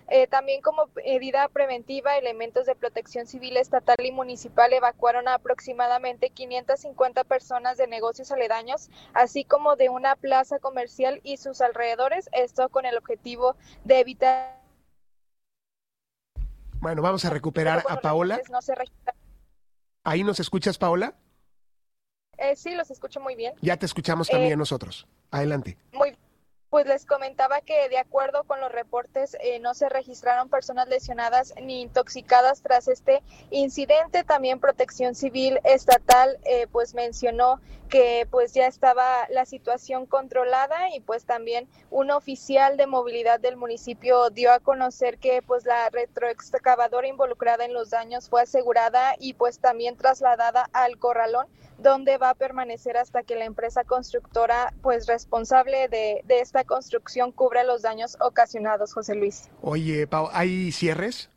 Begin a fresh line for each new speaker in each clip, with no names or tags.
También como medida preventiva, elementos de protección civil estatal y municipal evacuaron a aproximadamente 550 personas de negocios aledaños, así como de una plaza comercial y sus alrededores, esto con el objetivo de evitar.
Bueno, vamos a
Pero
recuperar a
bueno,
Paola.
reportes no se registraron.
¿Ahí nos escuchas, Paola?
Sí, los escucho muy bien.
Ya te escuchamos
Eh,
también nosotros. Adelante.
muy Pues les comentaba que de acuerdo con los reportes no se registraron personas lesionadas ni intoxicadas tras este incidente. También Protección Civil Estatal pues mencionó que pues ya estaba la situación controlada y pues también un oficial de movilidad del municipio dio a conocer que pues la retroexcavadora involucrada en los daños fue asegurada y pues también trasladada al corralón, donde va a permanecer hasta que la empresa constructora pues responsable de esta construcción cubra los daños ocasionados, José Luis.
Oye, Pau, ¿hay cierres?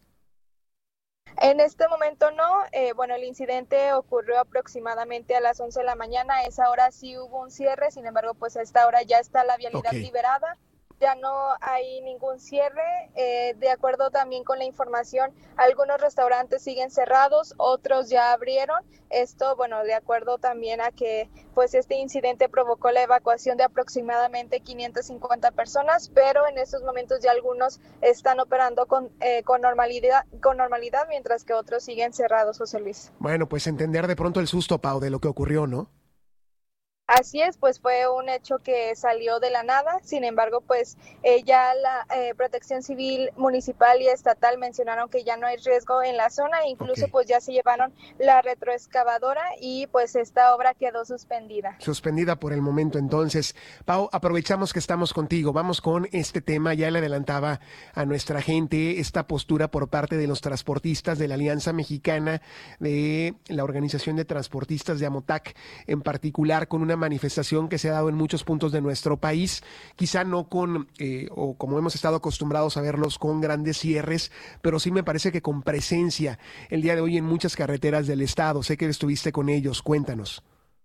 En este momento no, bueno, el incidente ocurrió aproximadamente a las 11 de la mañana, a esa hora sí hubo un cierre, sin embargo, pues a esta hora ya está la
Ok.
vialidad liberada, ya no hay ningún cierre. De acuerdo también con la información, algunos restaurantes siguen cerrados, otros ya abrieron. Esto, bueno, de acuerdo también a que pues este incidente provocó la evacuación de aproximadamente 550 personas, pero en estos momentos ya algunos están operando con normalidad, mientras que otros siguen cerrados, José Luis.
Bueno, pues entender de pronto el susto, Pau, de lo que ocurrió, ¿no?
Así es, pues fue un hecho que salió de la nada, sin embargo, pues ya la Protección Civil Municipal y Estatal mencionaron que ya no hay riesgo en la zona,
Ok.
incluso pues ya se llevaron la retroexcavadora y pues esta obra quedó suspendida.
Suspendida por el momento entonces. Pau, aprovechamos que estamos contigo. Vamos con este tema. Ya le adelantaba a nuestra gente esta postura por parte de los transportistas de la Alianza Mexicana, de la Organización de Transportistas de Amotac, en particular con una manifestación que se ha dado en muchos puntos de nuestro país, quizá no con, o como hemos estado acostumbrados a verlos, con grandes cierres, pero sí me parece que con presencia el día de hoy en muchas carreteras del estado. Sé que estuviste con ellos. Cuéntanos.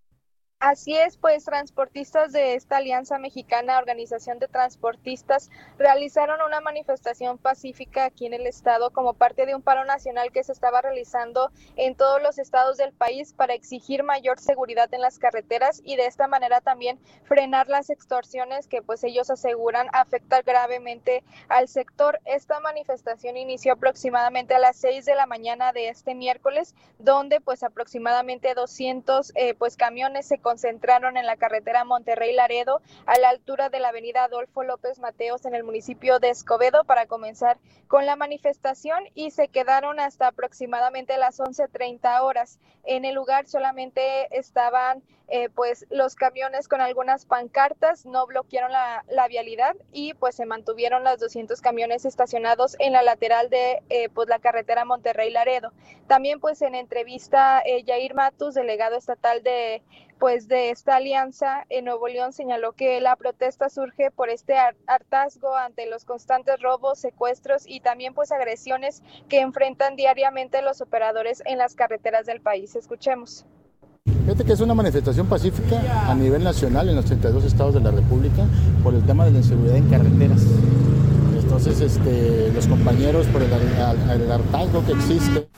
Así es, pues transportistas de esta Alianza Mexicana, Organización de Transportistas, realizaron una manifestación pacífica aquí en el estado como parte de un paro nacional que se estaba realizando en todos los estados del país para exigir mayor seguridad en las carreteras y de esta manera también frenar las extorsiones que pues ellos aseguran afectan gravemente al sector. Esta manifestación inició aproximadamente a las 6 de la mañana de este miércoles, donde pues aproximadamente 200 pues camiones se concentraron en la carretera Monterrey-Laredo a la altura de la avenida Adolfo López Mateos en el municipio de Escobedo para comenzar con la manifestación y se quedaron hasta aproximadamente las 11:30 horas. En el lugar solamente estaban pues los camiones con algunas pancartas, no bloquearon la vialidad y pues se mantuvieron los 200 camiones estacionados en la lateral de pues la carretera Monterrey-Laredo. También pues en entrevista Yair Matus, delegado estatal de esta alianza en Nuevo León, señaló que la protesta surge por este hartazgo ante los constantes robos, secuestros y también pues agresiones que enfrentan diariamente los operadores en las carreteras del país. Escuchemos.
Fíjate que es una manifestación pacífica a nivel nacional en los 32 estados de la República por el tema de la inseguridad en carreteras. Entonces, los compañeros por el hartazgo que existe.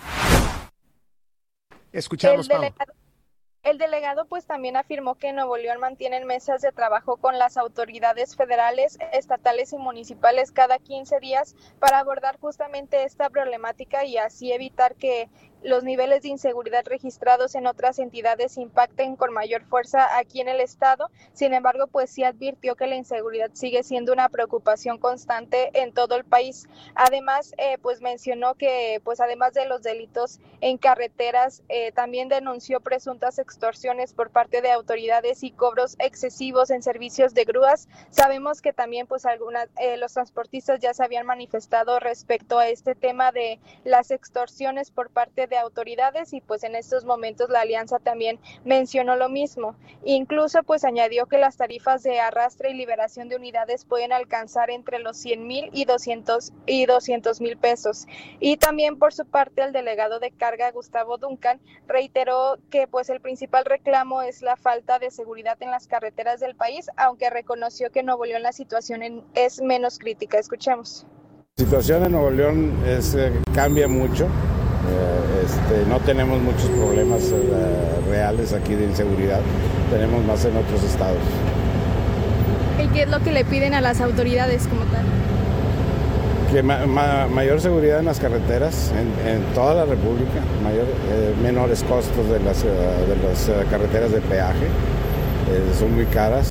Escuchamos, Pau.
El delegado pues también afirmó que en Nuevo León mantienen mesas de trabajo con las autoridades federales, estatales y municipales cada 15 días para abordar justamente esta problemática y así evitar que los niveles de inseguridad registrados en otras entidades impacten con mayor fuerza aquí en el estado. Sin embargo, pues sí advirtió que la inseguridad sigue siendo una preocupación constante en todo el país. Además, pues mencionó que pues además de los delitos en carreteras, también denunció presuntas extorsiones por parte de autoridades y cobros excesivos en servicios de grúas. Sabemos que también pues los transportistas ya se habían manifestado respecto a este tema de las extorsiones por parte de autoridades y pues en estos momentos la alianza también mencionó lo mismo. Incluso pues añadió que las tarifas de arrastre y liberación de unidades pueden alcanzar entre los 100,000 y 200,000 pesos. Y también por su parte el delegado de carga Gustavo Duncan reiteró que pues el principal reclamo es la falta de seguridad en las carreteras del país, aunque reconoció que en Nuevo León la situación es menos crítica. Escuchemos.
La situación en Nuevo León cambia mucho. No tenemos muchos problemas reales aquí de inseguridad, tenemos más en otros estados.
¿Y qué es lo que le piden a las autoridades como tal?
Que mayor seguridad en las carreteras, en toda la República, menores costos de las carreteras de peaje, son muy caras.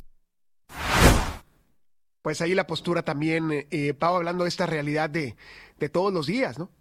Pues ahí la postura también, Pau, hablando de esta realidad de todos los días, ¿no?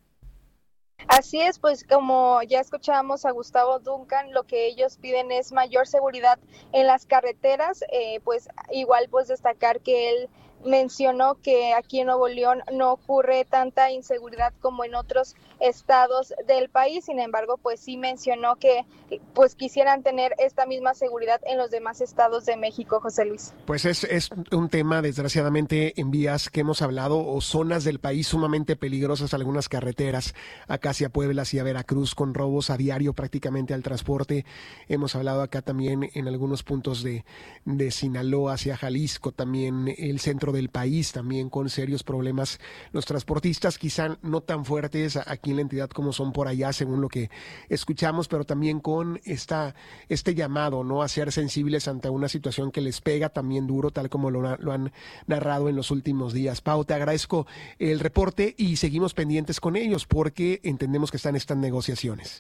Así es, pues como ya escuchábamos a Gustavo Duncan, lo que ellos piden es mayor seguridad en las carreteras, pues igual pues destacar que él mencionó que aquí en Nuevo León no ocurre tanta inseguridad como en otros estados del país, sin embargo pues sí mencionó que pues quisieran tener esta misma seguridad en los demás estados de México, José Luis.
Pues es un tema desgraciadamente en vías que hemos hablado o zonas del país sumamente peligrosas, algunas carreteras, acá hacia Puebla, hacia Veracruz, con robos a diario prácticamente al transporte. Hemos hablado acá también en algunos puntos de Sinaloa hacia Jalisco, también el centro del país, también con serios problemas los transportistas, quizá no tan fuertes aquí en la entidad como son por allá, según lo que escuchamos, pero también con este llamado, ¿no?, a ser sensibles ante una situación que les pega también duro, tal como lo han narrado en los últimos días. Pau, te agradezco el reporte y seguimos pendientes con ellos porque entendemos que están estas negociaciones.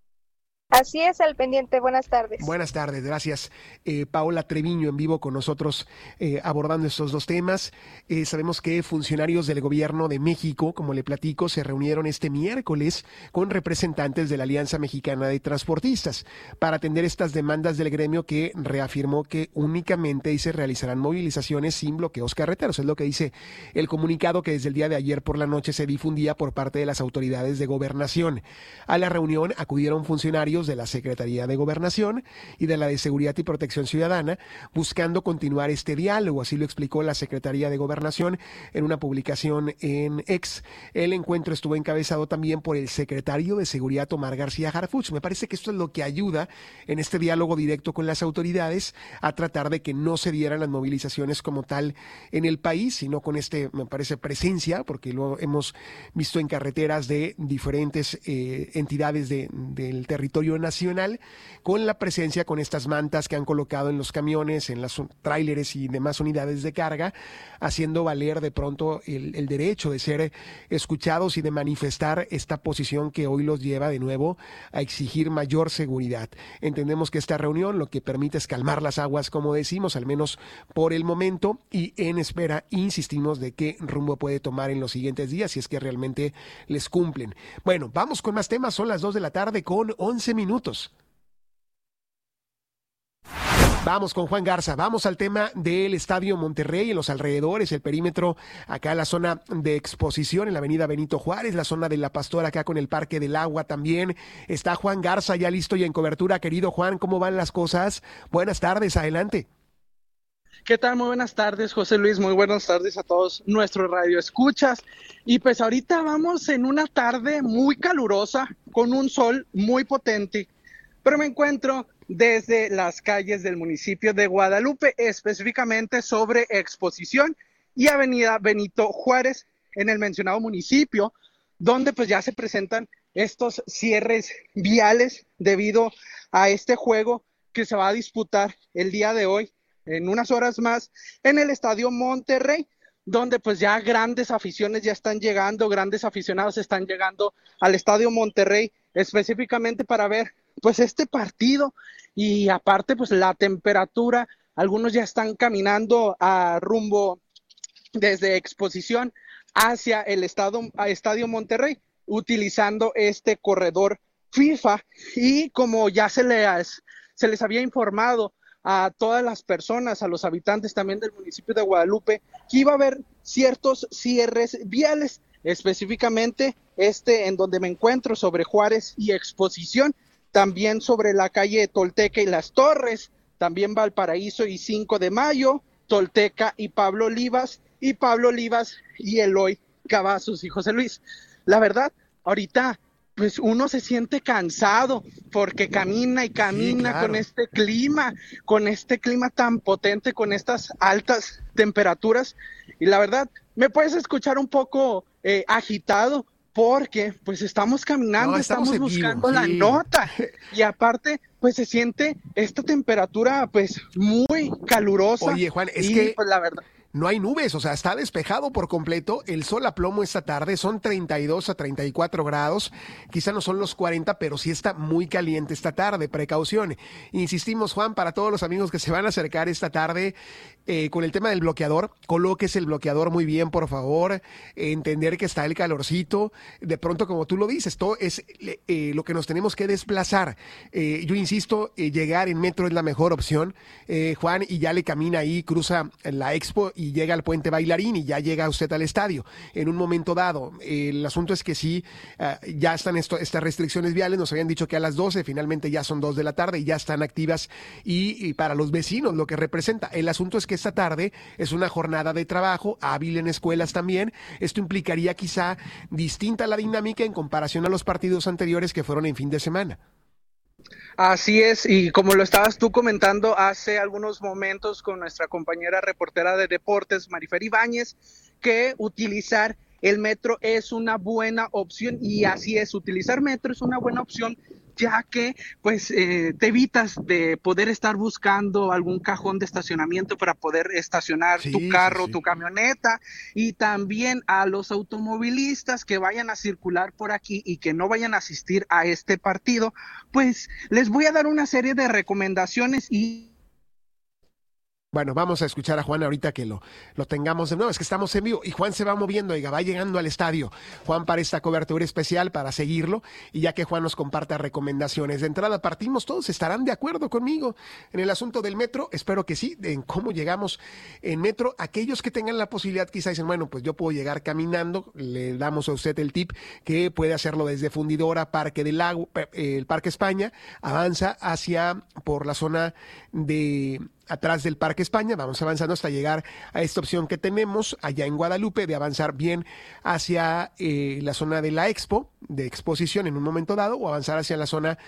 Así es, al pendiente. Buenas tardes.
Buenas tardes, gracias. Paola Treviño en vivo con nosotros abordando estos dos temas. Sabemos que funcionarios del gobierno de México, como le platico, se reunieron este miércoles con representantes de la Alianza Mexicana de Transportistas para atender estas demandas del gremio, que reafirmó que únicamente se realizarán movilizaciones sin bloqueos carreteros. Es lo que dice el comunicado que desde el día de ayer por la noche se difundía por parte de las autoridades de gobernación. A la reunión acudieron funcionarios de la Secretaría de Gobernación y de la de Seguridad y Protección Ciudadana, buscando continuar este diálogo. Así lo explicó la Secretaría de Gobernación en una publicación en X. El encuentro estuvo encabezado también por el secretario de Seguridad, Omar García Harfuch. Me parece que esto es lo que ayuda en este diálogo directo con las autoridades a tratar de que no se dieran las movilizaciones como tal en el país, sino con me parece, presencia, porque lo hemos visto en carreteras de diferentes entidades del territorio nacional, con la presencia con estas mantas que han colocado en los camiones, en los tráileres y demás unidades de carga, haciendo valer de pronto el derecho de ser escuchados y de manifestar esta posición que hoy los lleva de nuevo a exigir mayor seguridad. Entendemos que esta reunión lo que permite es calmar las aguas, como decimos, al menos por el momento, y en espera, insistimos, de qué rumbo puede tomar en los siguientes días, si es que realmente les cumplen. Bueno, vamos con más temas. Son las 2 de la tarde con 11 minutos. Vamos con Juan Garza, vamos al tema del Estadio Monterrey, en los alrededores, el perímetro, acá en la zona de exposición, en la avenida Benito Juárez, la zona de La Pastora, acá con el Parque del Agua también. Está Juan Garza ya listo y en cobertura. Querido Juan, ¿cómo van las cosas? Buenas tardes, adelante.
¿Qué tal? Muy buenas tardes, José Luis, muy buenas tardes a todos nuestros radioescuchas. Y pues ahorita vamos en una tarde muy calurosa, con un sol muy potente, pero me encuentro desde las calles del municipio de Guadalupe, específicamente sobre Exposición y avenida Benito Juárez, en el mencionado municipio, donde pues ya se presentan estos cierres viales debido a este juego que se va a disputar el día de hoy, en unas horas más, en el Estadio Monterrey, donde pues ya grandes aficiones ya están llegando, grandes aficionados están llegando al Estadio Monterrey, específicamente para ver pues este partido. Y aparte pues la temperatura, algunos ya están caminando a rumbo desde Exposición hacia el Estadio Monterrey, utilizando este corredor FIFA. Y como ya se les había informado a todas las personas, a los habitantes también del municipio de Guadalupe, que iba a haber ciertos cierres viales, específicamente en donde me encuentro, sobre Juárez y Exposición, también sobre la calle Tolteca y Las Torres, también Valparaíso y 5 de Mayo, Tolteca y Pablo Olivas y Eloy Cavazos. Y José Luis, la verdad, ahorita pues uno se siente cansado porque camina y camina, sí, claro, con este clima tan potente, con estas altas temperaturas. Y la verdad, ¿me puedes escuchar un poco agitado porque pues estamos caminando,
No,
estamos buscando la
sí.
nota y aparte pues se siente esta temperatura pues muy calurosa.
Oye, Juan, es
y
que
pues la verdad
no hay nubes, o sea, está despejado por completo. El sol a plomo esta tarde, son 32 a 34 grados. Quizá no son los 40, pero sí está muy caliente esta tarde. Precaución. Insistimos, Juan, para todos los amigos que se van a acercar esta tarde con el tema del bloqueador, colóquese el bloqueador muy bien, por favor. Entender que está el calorcito. De pronto, como tú lo dices, todo es lo que nos tenemos que desplazar. Yo insisto, llegar en metro es la mejor opción. Juan, y ya le camina ahí, cruza la Expo y llega al puente Bailarín y ya llega usted al estadio en un momento dado. El asunto es que sí, ya están estas restricciones viales, nos habían dicho que a las 12, finalmente ya son 2 de la tarde y ya están activas y para los vecinos lo que representa. El asunto es que esta tarde es una jornada de trabajo, hábil en escuelas también. Esto implicaría quizá distinta la dinámica en comparación a los partidos anteriores que fueron en fin de semana.
Así es, y como lo estabas tú comentando hace algunos momentos con nuestra compañera reportera de deportes, Marifer Ibáñez, que utilizar el metro es una buena opción, y así es, utilizar metro es una buena opción, ya que pues te evitas de poder estar buscando algún cajón de estacionamiento para poder estacionar tu carro, tu camioneta, y también a los automovilistas que vayan a circular por aquí y que no vayan a asistir a este partido, pues les voy a dar una serie de recomendaciones y
Bueno, vamos a escuchar a Juan ahorita que lo tengamos de nuevo. Es que estamos en vivo y Juan se va moviendo, oiga, va llegando al estadio. Juan para esta cobertura especial, para seguirlo, y ya que Juan nos comparta recomendaciones. De entrada partimos, todos estarán de acuerdo conmigo en el asunto del metro. Espero que sí, en cómo llegamos en metro. Aquellos que tengan la posibilidad quizá dicen, bueno, pues yo puedo llegar caminando. Le damos a usted el tip que puede hacerlo desde Fundidora, Parque del Lago, el Parque España, avanza hacia por la zona de atrás del Parque España, vamos avanzando hasta llegar a esta opción que tenemos allá en Guadalupe, de avanzar bien hacia la zona de la Expo, de exposición en un momento dado, o avanzar hacia la zona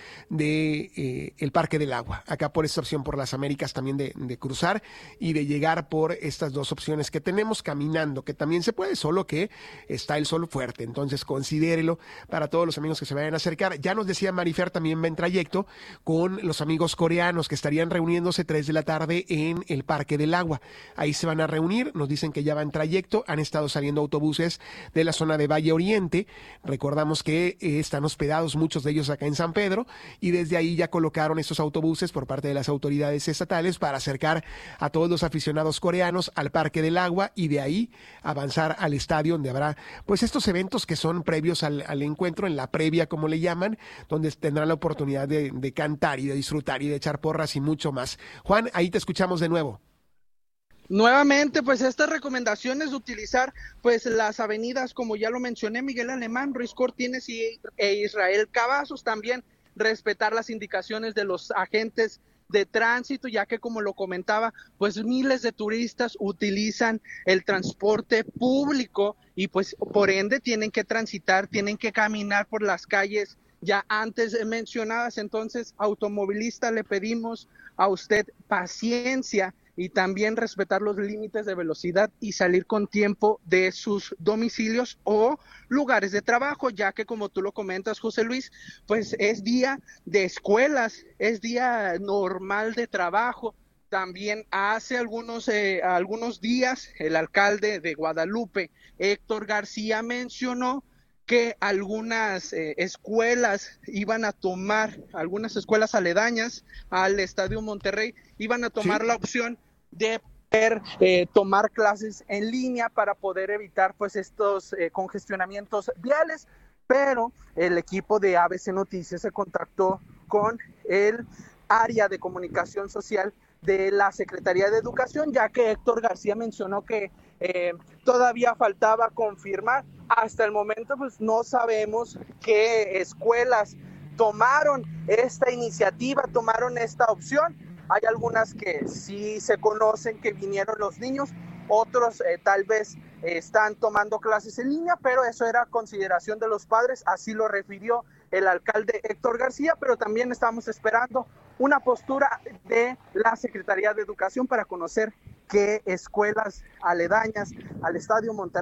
de el Parque del Agua, acá por esta opción por las Américas también de cruzar y de llegar por estas dos opciones que tenemos, caminando, que también se puede, solo que está el sol fuerte, entonces considérelo para todos los amigos que se vayan a acercar. Ya nos decía Marifer, también va en trayecto con los amigos coreanos que estarían reuniéndose 3 de la tarde en el Parque del Agua. Ahí se van a reunir, nos dicen que ya va en trayecto, han estado saliendo autobuses de la zona de Valle Oriente, recordamos que están hospedados muchos de ellos acá en San Pedro, y desde ahí ya colocaron estos autobuses por parte de las autoridades estatales para acercar a todos los aficionados coreanos al Parque del Agua y de ahí avanzar al estadio donde habrá pues estos eventos que son previos al encuentro, en la previa como le llaman, donde tendrán la oportunidad de cantar y de disfrutar y de echar porras y mucho más. Juan, ahí te escuchamos de nuevo.
Nuevamente, pues estas recomendaciones de utilizar pues las avenidas, como ya lo mencioné, Miguel Alemán, Ruiz Cortines e Israel Cavazos, también respetar las indicaciones de los agentes de tránsito, ya que como lo comentaba, pues miles de turistas utilizan el transporte público y pues por ende tienen que transitar, tienen que caminar por las calles ya antes mencionadas. Entonces, automovilista, le pedimos a usted paciencia y también respetar los límites de velocidad y salir con tiempo de sus domicilios o lugares de trabajo, ya que como tú lo comentas, José Luis, pues es día de escuelas, es día normal de trabajo. También hace algunos días el alcalde de Guadalupe, Héctor García, mencionó que algunas escuelas iban a tomar, algunas escuelas aledañas al Estadio Monterrey, iban a tomar la opción de poder tomar clases en línea para poder evitar pues estos congestionamientos viales, pero el equipo de ABC Noticias se contactó con el área de comunicación social de la Secretaría de Educación, ya que Héctor García mencionó que todavía faltaba confirmar. Hasta el momento pues no sabemos qué escuelas tomaron esta iniciativa, tomaron esta opción. Hay algunas que sí se conocen que vinieron los niños, otros tal vez están tomando clases en línea, pero eso era consideración de los padres, así lo refirió el alcalde Héctor García, pero también estamos esperando una postura de la Secretaría de Educación para conocer qué escuelas aledañas al Estadio Monterrey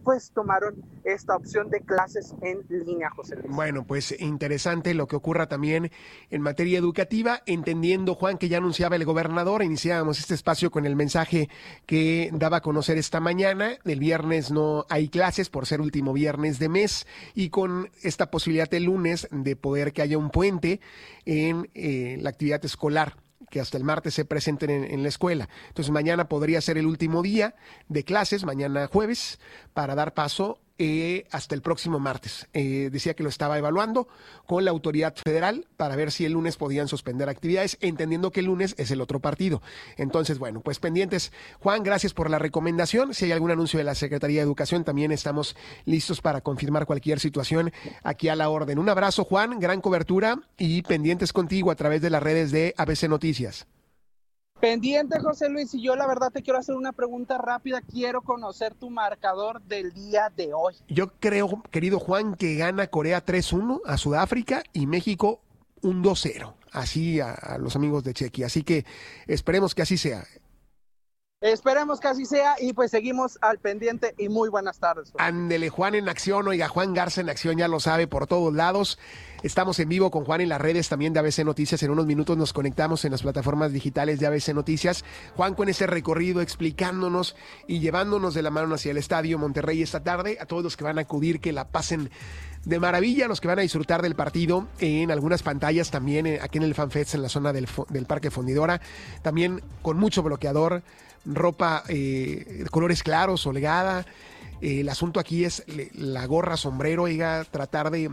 pues tomaron esta opción de clases en línea, José Luis.
Bueno, pues interesante lo que ocurra también en materia educativa, entendiendo, Juan, que ya anunciaba el gobernador. Iniciábamos este espacio con el mensaje que daba a conocer esta mañana. El viernes no hay clases por ser último viernes de mes, y con esta posibilidad el lunes de poder que haya un puente en la actividad escolar, que hasta el martes se presenten en la escuela. Entonces mañana podría ser el último día de clases, mañana jueves, para dar paso hasta el próximo martes. Decía que lo estaba evaluando con la autoridad federal para ver si el lunes podían suspender actividades, entendiendo que el lunes es el otro partido. Entonces, bueno, pues pendientes. Juan, gracias por la recomendación. Si hay algún anuncio de la Secretaría de Educación, también estamos listos para confirmar cualquier situación aquí a la orden. Un abrazo, Juan, gran cobertura y pendientes contigo a través de las redes de ABC Noticias.
Pendiente, José Luis, y yo la verdad te quiero hacer una pregunta rápida. Quiero conocer tu marcador del día de hoy.
Yo creo, querido Juan, que gana Corea 3-1 a Sudáfrica y México un 2-0, así a los amigos de Chequia. Así que esperemos que así sea.
Esperemos que así sea, y pues seguimos al pendiente, y muy buenas tardes.
Ándele, Juan en acción, oiga, Juan Garza en acción, ya lo sabe, por todos lados. Estamos en vivo con Juan en las redes también de ABC Noticias. En unos minutos nos conectamos en las plataformas digitales de ABC Noticias. Juan con ese recorrido explicándonos y llevándonos de la mano hacia el Estadio Monterrey esta tarde. A todos los que van a acudir, que la pasen de maravilla, los que van a disfrutar del partido en algunas pantallas también, aquí en el FanFest, en la zona del Parque Fundidora, también con mucho bloqueador, ropa colores claros, holgada. El asunto aquí es la gorra, sombrero, oiga, tratar de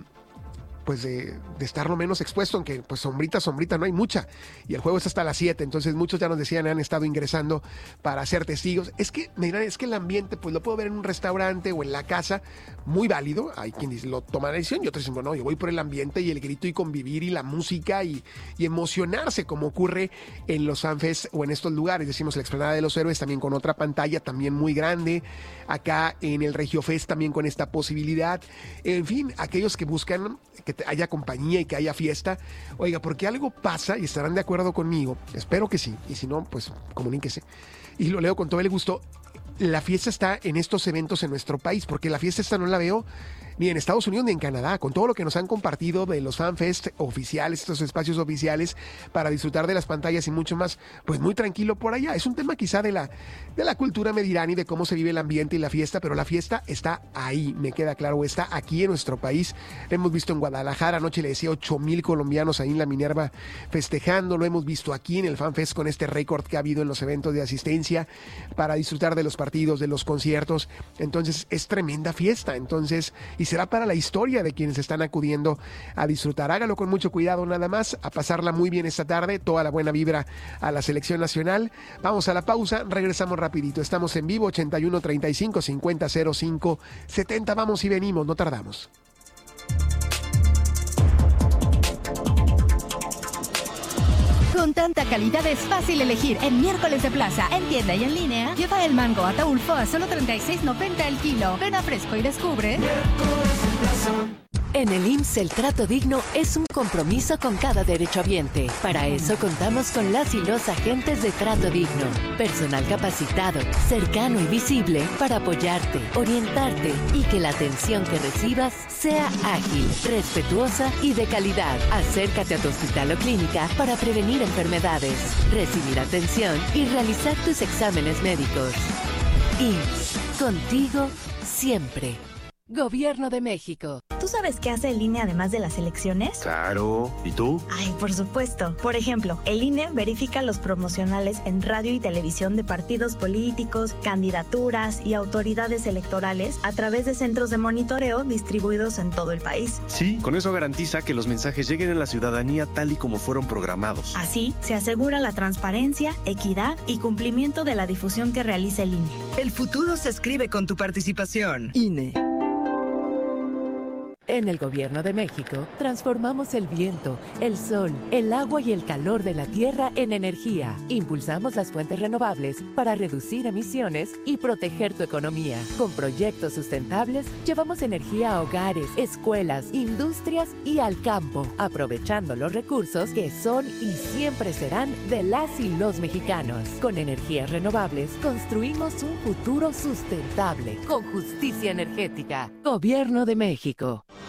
estar lo menos expuesto, aunque pues sombrita no hay mucha, y el juego es hasta las 7, entonces muchos ya nos decían, han estado ingresando para ser testigos. Es que, me dirán, es que el ambiente pues lo puedo ver en un restaurante o en la casa, muy válido, hay quien dice, lo toma la decisión, y otros dicen, bueno, yo voy por el ambiente y el grito y convivir y la música y emocionarse, como ocurre en los FanFest o en estos lugares. Decimos la Explanada de los Héroes también con otra pantalla también muy grande, acá en el Regio Fest también con esta posibilidad. En fin, aquellos que buscan que haya compañía y que haya fiesta, oiga, porque algo pasa, y estarán de acuerdo conmigo, espero que sí, y si no, pues comuníquese, y lo leo con todo el gusto. La fiesta está en estos eventos en nuestro país, porque la fiesta esta no la veo ni en Estados Unidos ni en Canadá, con todo lo que nos han compartido de los FanFest oficiales, estos espacios oficiales para disfrutar de las pantallas y mucho más, pues muy tranquilo por allá. Es un tema quizá de la cultura, me dirán, y de cómo se vive el ambiente y la fiesta, pero la fiesta está ahí, me queda claro, está aquí en nuestro país. Lo hemos visto en Guadalajara, anoche le decía 8,000 colombianos ahí en la Minerva festejando, lo hemos visto aquí en el FanFest con este récord que ha habido en los eventos de asistencia para disfrutar de los partidos, de los conciertos. Entonces es tremenda fiesta, entonces, y será para la historia de quienes están acudiendo a disfrutar. Hágalo con mucho cuidado nada más, a pasarla muy bien esta tarde, toda la buena vibra a la selección nacional. Vamos a la pausa, regresamos rapidito. Estamos en vivo, 81 35 50 05 70. Vamos y venimos, no tardamos.
Con tanta calidad es fácil elegir en Miércoles de Plaza, en tienda y en línea. Lleva el mango Ataulfo a solo $36.90 el kilo. Ven a Fresco y descubre.
En el IMSS el trato digno es un compromiso con cada derechohabiente. Para eso contamos con las y los agentes de Trato Digno. Personal capacitado, cercano y visible para apoyarte, orientarte y que la atención que recibas sea ágil, respetuosa y de calidad. Acércate a tu hospital o clínica para prevenir enfermedades, recibir atención y realizar tus exámenes médicos. IMSS, contigo siempre. Gobierno de México.
¿Tú sabes qué hace el INE además de las elecciones?
Claro. ¿Y tú?
Ay, por supuesto. Por ejemplo, el INE verifica los promocionales en radio y televisión de partidos políticos, candidaturas y autoridades electorales a través de centros de monitoreo distribuidos en todo el país.
Sí, con eso garantiza que los mensajes lleguen a la ciudadanía tal y como fueron programados.
Así, se asegura la transparencia, equidad y cumplimiento de la difusión que realiza el INE.
El futuro se escribe con tu participación.
INE. En el Gobierno de México, transformamos el viento, el sol, el agua y el calor de la tierra en energía. Impulsamos las fuentes renovables para reducir emisiones y proteger tu economía. Con proyectos sustentables, llevamos energía a hogares, escuelas, industrias y al campo, aprovechando los recursos que son y siempre serán de las y los mexicanos. Con energías renovables, construimos un futuro sustentable, con justicia energética. Gobierno de México.